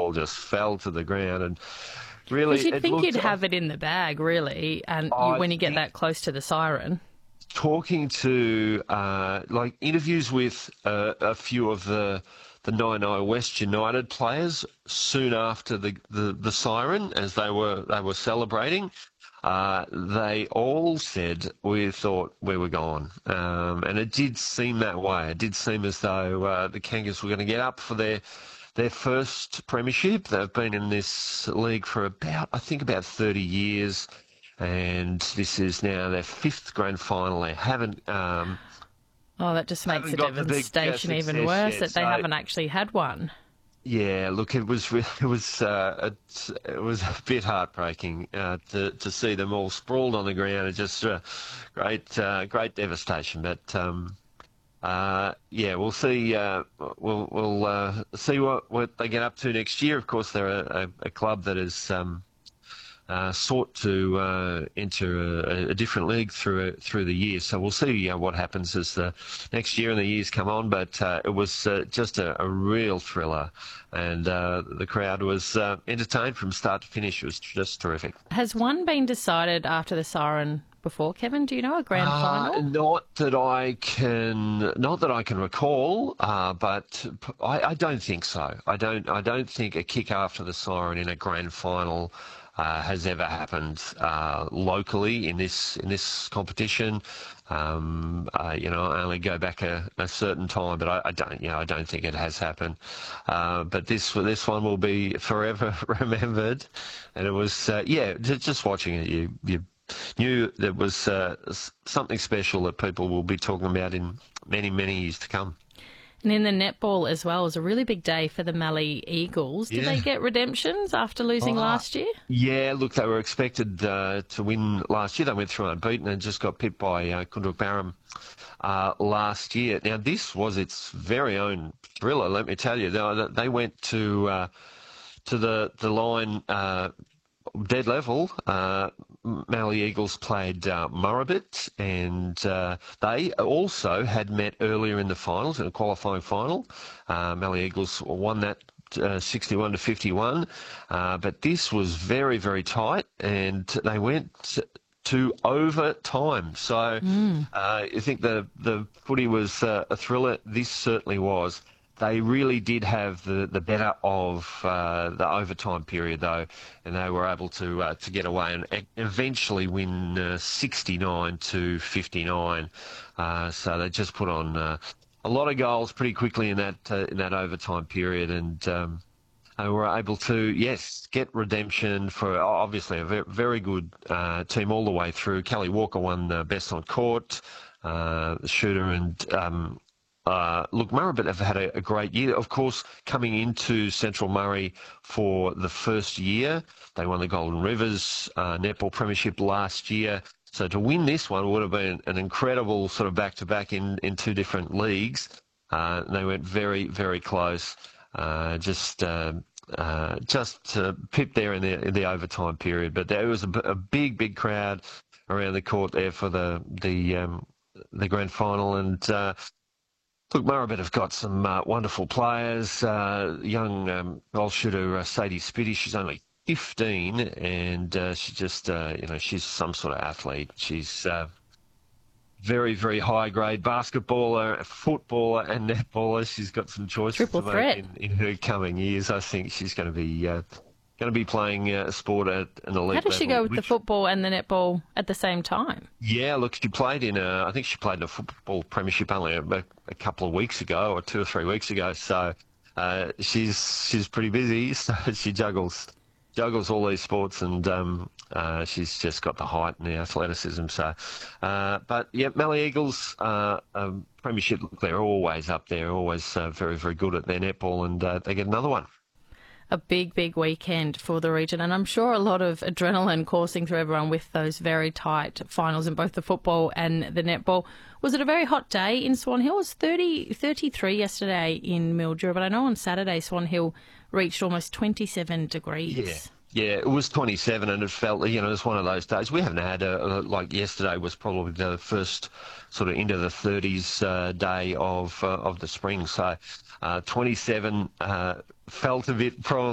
ball just fell to the ground. And really, Because you'd think you'd looked, have it in the bag, really, and I when you get think that close to the siren. talking to like interviews with a few of the 9 West United players soon after the siren, as they were celebrating, they all said we thought we were gone, and it did seem that way. It did seem as though the Kangas were going to get up for their first premiership. They've been in this league for I think about 30 years. And this is now their fifth grand final. They haven't Oh, that just makes the got the big devastation even success worse yet. that they haven't actually had one. Yeah, look, it was a bit heartbreaking to see them all sprawled on the ground. It's just great devastation. But yeah, we'll see. We'll see what they get up to next year. Of course, they're a club that is. Sought to enter a different league through the years. So we'll see what happens as the next year and the years come on. But it was just a real thriller, and the crowd was entertained from start to finish. It was just terrific. Has one been decided after the siren before, Kevin? Do you know a grand final? Not that I can recall, but I don't think so. I don't think a kick after the siren in a grand final has ever happened locally in this competition. I only go back a certain time, but I don't think it has happened. But this one will be forever remembered, and it was just watching it, you knew there was something special that people will be talking about in many, many years to come. And in the netball as well, it was a really big day for the Mallee Eagles. Did they get redemptions after losing last year? Yeah, look, they were expected to win last year. They went through unbeaten and just got pipped by Kunduk Barham last year. Now, this was its very own thriller, let me tell you. They went to the line dead level. Mallee Eagles played Murrabit, and they also had met earlier in the finals, in a qualifying final. Mallee Eagles won that 61 to 51, but this was very, very tight, and they went to overtime. So I think the footy was a thriller. This certainly was. They really did have the better of the overtime period, though, and they were able to get away and eventually win 69 to 59. So they just put on a lot of goals pretty quickly in that overtime period, and they were able to get redemption for obviously a very good team all the way through. Kelly Walker won best on court, the shooter, and. Look, Murrabit have had a great year. Of course, coming into Central Murray for the first year, they won the Golden Rivers Netball Premiership last year. So to win this one would have been an incredible sort of back-to-back in two different leagues. They went very, very close. Just pipped there in the overtime period. But there was a big crowd around the court there for the grand final, and look, Murrabit have got some wonderful players. Young goal shooter Sadie Spitty, she's only 15, and she just, she's some sort of athlete. She's very, very high grade basketballer, footballer, and netballer. She's got some choices Triple to threat. make in her coming years. I think she's going to be playing a sport at an elite level. How does she go with the football and the netball at the same time? Yeah, look, she played I think she played in a football premiership only a couple of weeks ago, or 2 or 3 weeks ago. So she's pretty busy. So she juggles all these sports, and she's just got the height and the athleticism. So, but yeah, Mallee Eagles premiership, they're always up there, always very, very good at their netball, and they get another one. A big weekend for the region, and I'm sure a lot of adrenaline coursing through everyone with those very tight finals in both the football and the netball. Was it a very hot day in Swan Hill? It was 33 yesterday in Mildura, but I know on Saturday Swan Hill reached almost 27 degrees. Yeah, it was 27, and it felt, it was one of those days. We haven't had, like yesterday was probably the first sort of into the 30s day of the spring. So 27 felt a bit probably